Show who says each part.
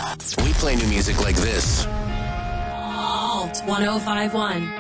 Speaker 1: We play new music like this.
Speaker 2: Alt 1051.